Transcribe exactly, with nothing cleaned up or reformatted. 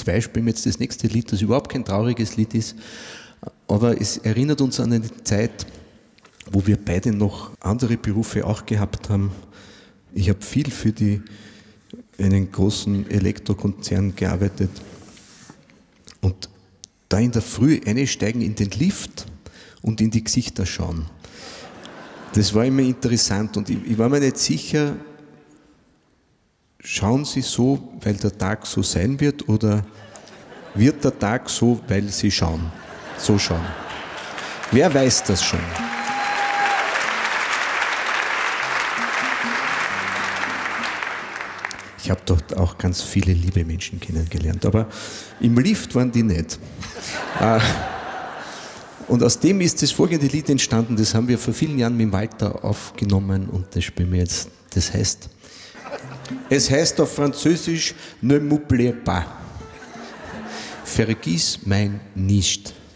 zwei spielen wir jetzt das nächste Lied, das überhaupt kein trauriges Lied ist, aber es erinnert uns an eine Zeit, wo wir beide noch andere Berufe auch gehabt haben. Ich habe viel für die, einen großen Elektrokonzern gearbeitet und da in der Früh einsteigen in den Lift und in die Gesichter schauen. Das war immer interessant und ich, ich war mir nicht sicher, schauen Sie so, weil der Tag so sein wird, oder wird der Tag so, weil Sie schauen, so schauen? Wer weiß das schon? Ich habe dort auch ganz viele liebe Menschen kennengelernt, aber im Lift waren die nicht. Und aus dem ist das folgende Lied entstanden, das haben wir vor vielen Jahren mit Walter aufgenommen und das spielen wir jetzt. Das heißt, es heißt auf Französisch, ne m'oubliez pas. Vergiss mein nicht.